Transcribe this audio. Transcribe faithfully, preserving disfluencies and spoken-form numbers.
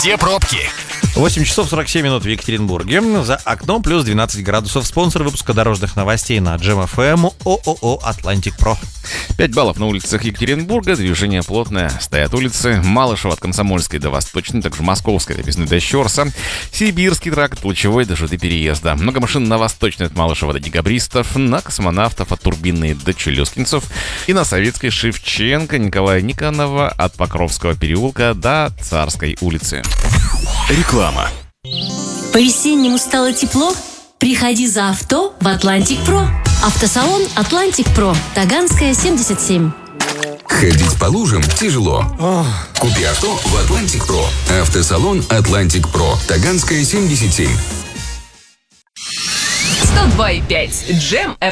Где пробки? восемь часов сорок семь минут в Екатеринбурге. За окном плюс двенадцать градусов. Спонсор выпуска дорожных новостей на Джем эф эм ООО «Атлантик Про». пять баллов на улицах Екатеринбурга. Движение плотное. Стоят улицы Малышева от Комсомольской до Восточной, также Московской до Песны до Щорса, Сибирский тракт, Лучевой до Жуты переезда. Много машин на Восточной от Малышева до Декабристов, на Космонавтов от Турбинной до Челюскинцев и на Советской Шевченко Николая Никонова от Покровского переулка до Царской улицы. Реклама. По-весеннему стало тепло? Приходи за авто в «Атлантик Про». Автосалон «Атлантик Про», Таганская, семьдесят семь. Ходить по лужам тяжело. Купи авто в «Атлантик Про». Автосалон «Атлантик Про», Таганская, семьдесят семь. сто два и пять Джем эф